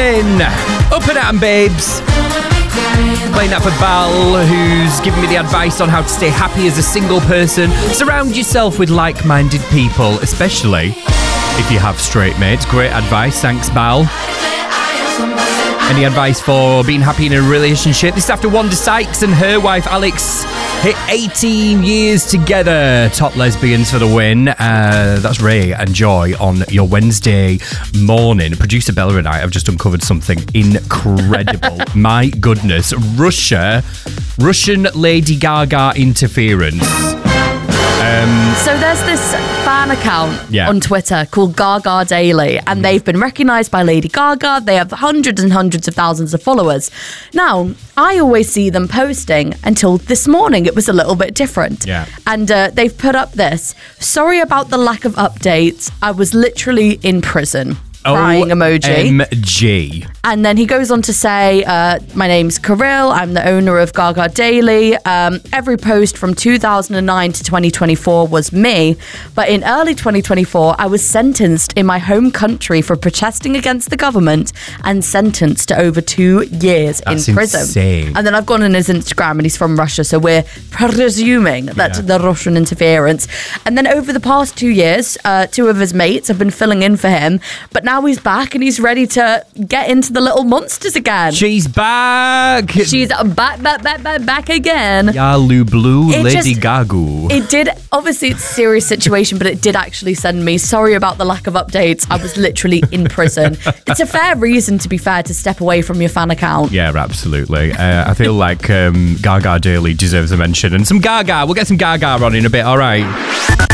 Win. Up and at 'em, babes. Playing that for Bal, who's giving me the advice on how to stay happy as a single person. Surround yourself with like-minded people, especially if you have straight mates. Great advice. Thanks, Bal. Any advice for being happy in a relationship? This is after Wanda Sykes and her wife Alex hit 18 years together. Top lesbians for the win. That's Ray and Joy on your Wednesday morning. Producer Bella and I have just uncovered something incredible. My goodness. Russian Lady Gaga interference. So there's this fan account on Twitter called Gaga Daily, and they've been recognised by Lady Gaga. They have hundreds and hundreds of thousands of followers. Now, I always see them posting until this morning. It was a little bit different. Yeah. And they've put up this. Sorry about the lack of updates. I was literally in prison. Crying emoji. OMG. And then he goes on to say, my name's Kirill. I'm the owner of Gaga Daily. Every post from 2009 to 2024 was me. But in early 2024, I was sentenced in my home country for protesting against the government and sentenced to over 2 years in prison. Insane. And then I've gone on his Instagram and he's from Russia. So we're presuming that's the Russian interference. And then over the past 2 years, two of his mates have been filling in for him. But now he's back and he's ready to get into the little monsters again. She's back. She's back again. Yalu Blue, Lady Gaga. It did, obviously it's a serious situation, but it did actually send me, sorry about the lack of updates. I was literally in prison. It's a fair reason, to be fair, to step away from your fan account. Yeah, absolutely. I feel like Gaga Daily deserves a mention. And some Gaga. We'll get some Gaga on in a bit, all right?